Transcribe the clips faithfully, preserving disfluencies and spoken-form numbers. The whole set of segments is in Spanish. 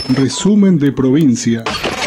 Resumen de provincia.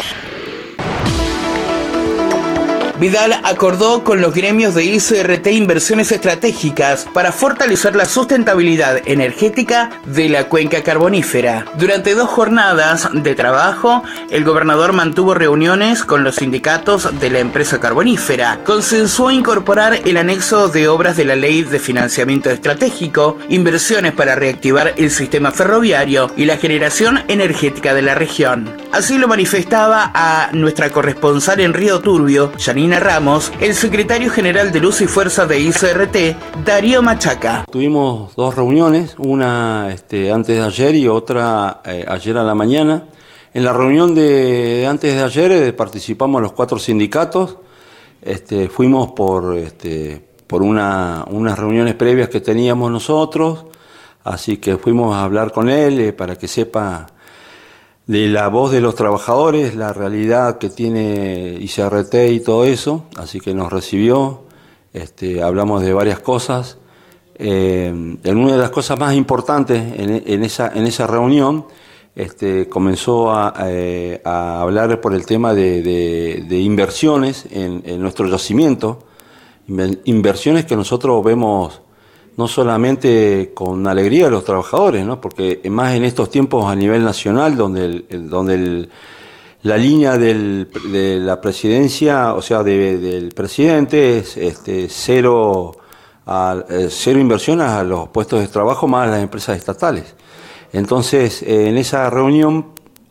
Vidal acordó con los gremios de I C R T inversiones estratégicas para fortalecer la sustentabilidad energética de la cuenca carbonífera. Durante dos jornadas de trabajo, el gobernador mantuvo reuniones con los sindicatos de la empresa carbonífera. Consensuó incorporar el anexo de obras de la Ley de Financiamiento Estratégico, inversiones para reactivar el sistema ferroviario y la generación energética de la región. Así lo manifestaba a nuestra corresponsal en Río Turbio, Janina Ramos, el secretario general de Luz y Fuerza de I C R T, Darío Machaca. Tuvimos dos reuniones, una este, antes de ayer y otra eh, ayer a la mañana. En la reunión de antes de ayer eh, participamos los cuatro sindicatos. Este, fuimos por, este, por una, unas reuniones previas que teníamos nosotros, así que fuimos a hablar con él eh, para que sepa de la voz de los trabajadores, la realidad que tiene I C R T y todo eso, así que nos recibió, este, hablamos de varias cosas. Eh, en una de las cosas más importantes en, en, esa, en esa reunión, este, comenzó a, a, a hablar por el tema de, de, de inversiones en, en nuestro yacimiento, inversiones que nosotros vemos no solamente con alegría a los trabajadores, ¿no? Porque más en estos tiempos a nivel nacional, donde el, el, donde el, la línea del, de la presidencia, o sea, de, del presidente es este, cero, a, cero inversiones a los puestos de trabajo más a las empresas estatales. Entonces, eh, en esa reunión,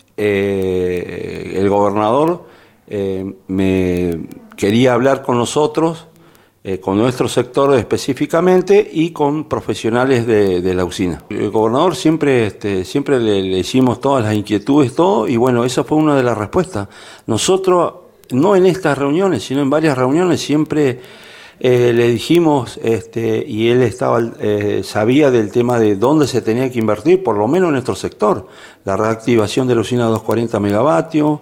eh, el gobernador eh, me quería hablar con nosotros, Eh, con nuestro sector específicamente y con profesionales de, de la usina. El gobernador siempre, este, siempre le, le hicimos todas las inquietudes, todo, y bueno, esa fue una de las respuestas. Nosotros, no en estas reuniones, sino en varias reuniones, siempre eh, le dijimos, este, y él estaba, eh, sabía del tema de dónde se tenía que invertir, por lo menos en nuestro sector, la reactivación de la usina de doscientos cuarenta megavatios,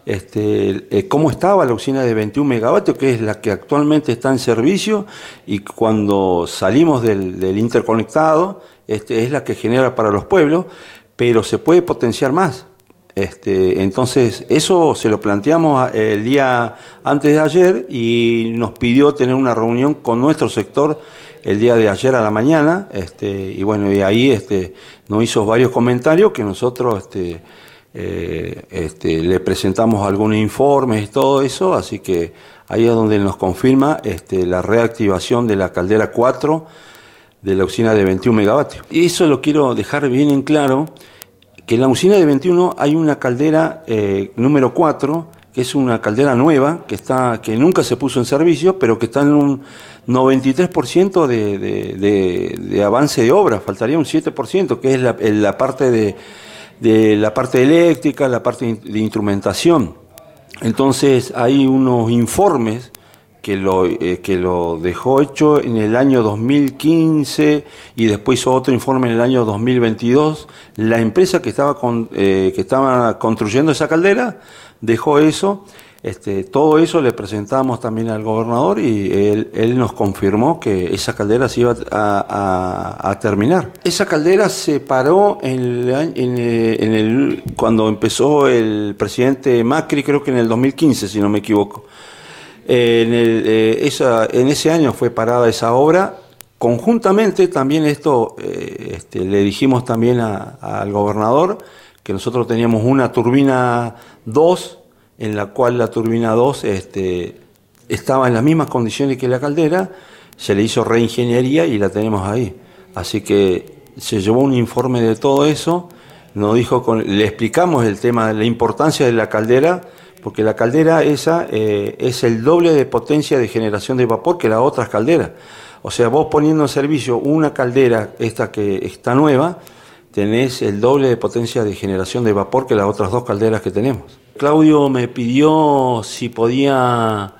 Este, eh, cómo estaba la usina de veintiún megavatios, que es la que actualmente está en servicio, y cuando salimos del, del interconectado, este, es la que genera para los pueblos, pero se puede potenciar más. Este, entonces, eso se lo planteamos el día antes de ayer y nos pidió tener una reunión con nuestro sector el día de ayer a la mañana, este, y bueno, y ahí este, nos hizo varios comentarios que nosotros este, Eh, este, le presentamos algunos informes y todo eso, así que ahí es donde nos confirma este, la reactivación de la caldera cuatro de la usina de veintiún megavatios. Y eso lo quiero dejar bien en claro, que en la usina de veintiuno hay una caldera eh, número cuatro, que es una caldera nueva, que, está, que nunca se puso en servicio, pero que está en un noventa y tres por ciento de, de, de, de avance de obra, faltaría un siete por ciento, que es la, la parte de de la parte eléctrica, la parte de instrumentación. Entonces hay unos informes que lo, eh, que lo dejó hecho en el año dos mil quince y después hizo otro informe en el año dos mil veintidós. La empresa que estaba, con, eh, que estaba construyendo esa caldera dejó eso. Este, todo eso le presentamos también al gobernador y él, él nos confirmó que esa caldera se iba a, a, a terminar. Esa caldera se paró en el, en, el, en el, cuando empezó el presidente Macri, creo que en el dos mil quince, si no me equivoco. En, el, eh, esa, en ese año fue parada esa obra. Conjuntamente también esto, eh, este, le dijimos también a, al gobernador que nosotros teníamos una turbina dos, en la cual la turbina dos este, estaba en las mismas condiciones que la caldera, se le hizo reingeniería y la tenemos ahí. Así que se llevó un informe de todo eso, nos dijo con, le explicamos el tema de la importancia de la caldera, porque la caldera esa eh, es el doble de potencia de generación de vapor que las otras calderas. O sea, vos poniendo en servicio una caldera, esta que está nueva, tenés el doble de potencia de generación de vapor que las otras dos calderas que tenemos. Claudio me pidió si podía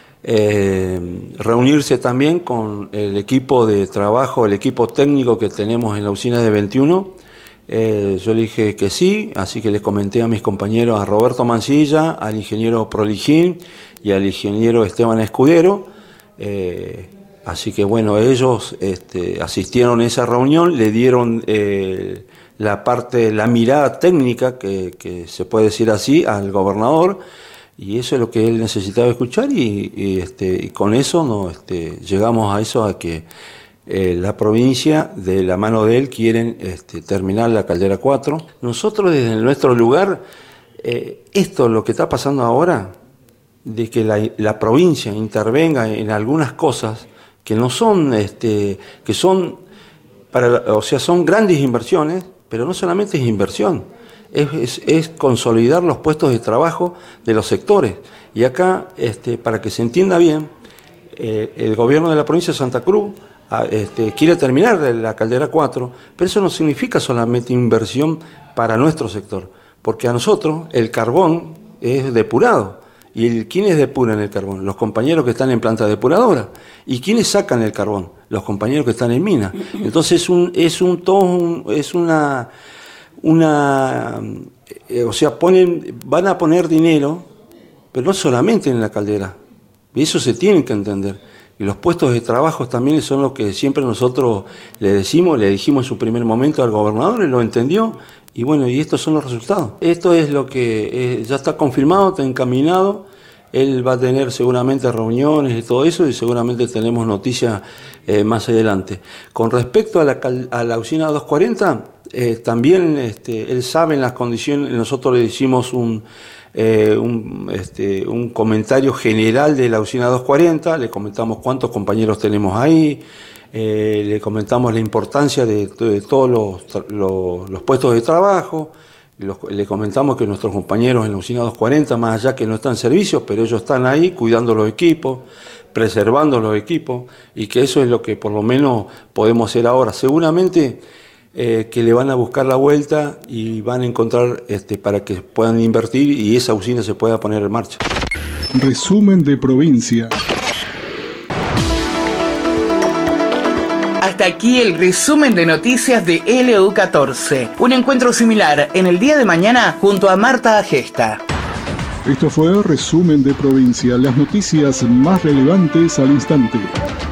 eh, reunirse también con el equipo de trabajo, el equipo técnico que tenemos en la usina de veintiuno. Eh, yo le dije que sí, así que les comenté a mis compañeros, a Roberto Mancilla, al ingeniero Proligín y al ingeniero Esteban Escudero. Eh, así que bueno, ellos este, asistieron a esa reunión, le dieron eh, la parte, la mirada técnica, que, que se puede decir así, al gobernador, y eso es lo que él necesitaba escuchar, y, y, este, y con eso no, este, llegamos a eso, a que eh, la provincia, de la mano de él, quieren este, terminar la Caldera cuatro. Nosotros desde nuestro lugar, eh, esto, lo que está pasando ahora, de que la, la provincia intervenga en algunas cosas que no son, este, que son, para, o sea, son grandes inversiones, pero no solamente es inversión, es, es, es consolidar los puestos de trabajo de los sectores. Y acá, este, para que se entienda bien, eh, el gobierno de la provincia de Santa Cruz a, este, quiere terminar la Caldera cuatro, pero eso no significa solamente inversión para nuestro sector, porque a nosotros el carbón es depurado. ¿Y el, quiénes depuran el carbón? Los compañeros que están en planta depuradora. ¿Y quiénes sacan el carbón? Los compañeros que están en mina. Entonces es un, es un todo un, es una una eh, o sea, ponen, van a poner dinero, pero no solamente en la caldera. Y eso se tiene que entender. Y los puestos de trabajo también son los que siempre nosotros le decimos, le dijimos en su primer momento al gobernador, él lo entendió. Y bueno, y estos son los resultados. Esto es lo que eh, ya está confirmado, está encaminado. Él va a tener seguramente reuniones y todo eso, y seguramente tenemos noticias eh, más adelante. Con respecto a la, a la usina doscientos cuarenta, eh, también este, él sabe en las condiciones, nosotros le hicimos un, eh, un, este, un comentario general de la usina doscientos cuarenta, le comentamos cuántos compañeros tenemos ahí, Eh, le comentamos la importancia de, de todos los, los, los puestos de trabajo, los, le comentamos que nuestros compañeros en la usina doscientos cuarenta, más allá que no están en servicios, pero ellos están ahí cuidando los equipos, preservando los equipos, y que eso es lo que por lo menos podemos hacer ahora. Seguramente eh, que le van a buscar la vuelta y van a encontrar este, para que puedan invertir y esa usina se pueda poner en marcha. Resumen de provincia. Hasta aquí el resumen de noticias de L U catorce. Un encuentro similar en el día de mañana junto a Marta Agesta. Esto fue Resumen de provincia, las noticias más relevantes al instante.